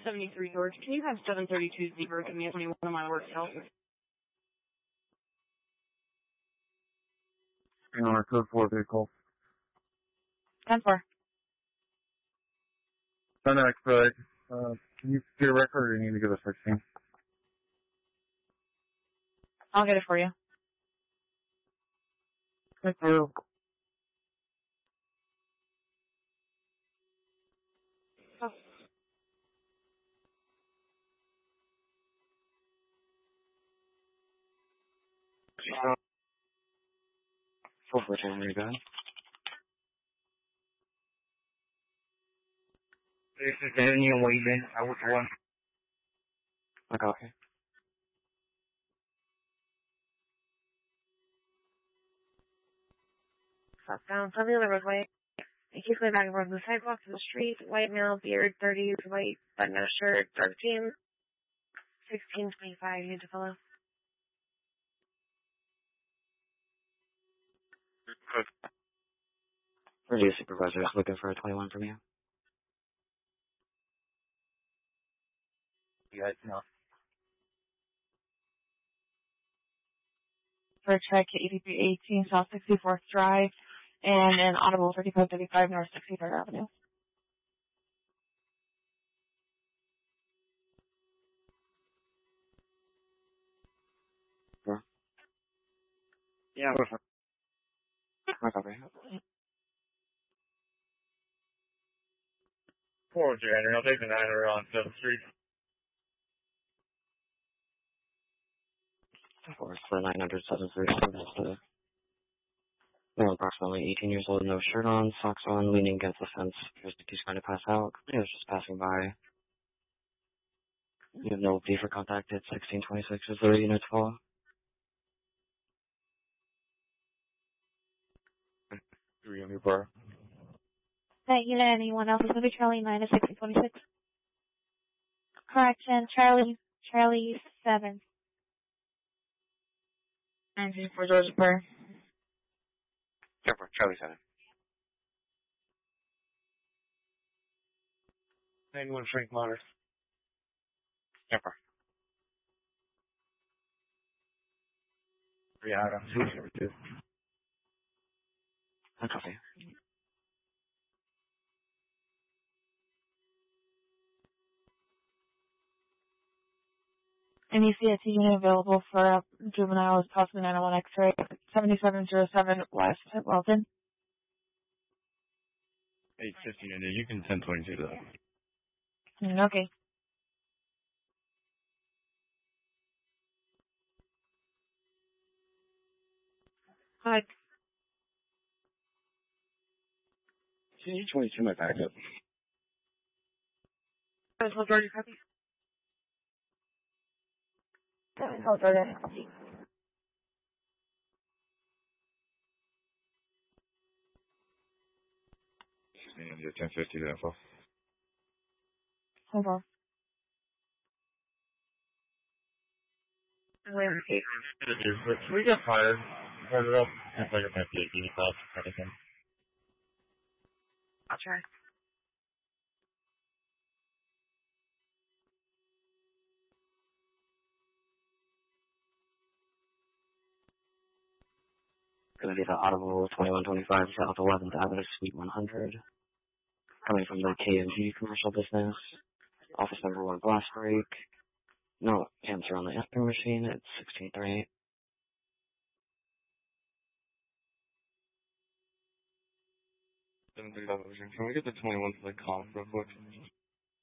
73 George. Can you have 732 Zebra give me 21 of my work help? And on our code 4 vehicle. 10-4. Send an expedite. Can you see a record or you need to give us 16? I'll get it for you. Thank you. Oh. Full return, you go. This is Daniel Wayman. I was one. Okay. Southbound, from the other roadway. He keeps going back and forth from the sidewalk to the street. White male, beard, 30s, white, button-up shirt, dark jeans. 1625, you need to follow. Radio supervisor is looking for a 21 from you. You guys know. For a check at 8318 South 64th Drive and an audible 3535 North 63rd Avenue. Sure. Yeah, perfect. My copy. 4 January. I'll take the 9er on 7th Street. For 907 that's male approximately 18 years old, no shirt on, socks on, leaning against the fence. Appears like he's trying to pass out. He was just passing by. You have no D for contact at 1626. Is there a unit to follow? Three on your bar. That unit, anyone else is going to be Charlie 9 to 1626. Correction, Charlie 7. 94 Georgia Per. Sure, Charlie 7. 91 Frank Motors. Sure. 3 out on 2. I copy. And you see a T unit available for a juvenile with possibly 901 X-ray 7707 West at Welton. 815 a day. You can 1022 though. Okay. Hi. Can you 22 my backup? Hold Georgia, copy. Hold Georgia, copy. And you're 1050 to info. Hold on. Wait, We got fired. Hold it up. It's like a 58 unit cost. Anything. I'll try. Gonna be the Audible 2125 South 11th Avenue Suite 100. Coming from the K&G commercial business. Office number 1 blast break. No answer on the answering machine. It's 1638. Can we get the 21 for the comp real quick?